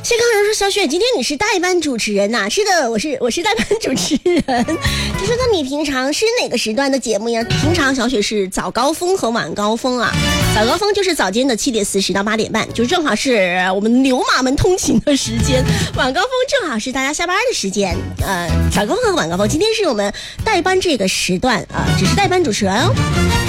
谢康荣说：“小雪，今天你是代班主持人呐？”是的，我是代班主持人。就说那你平常是哪个时段的节目呀？平常小雪是早高峰和晚高峰啊。早高峰就是早间的7点40到8点半，就正好是我们牛马们通勤的时间。晚高峰正好是大家下班的时间。早高峰和晚高峰，今天是我们代班这个时段啊，只是代班主持人哦。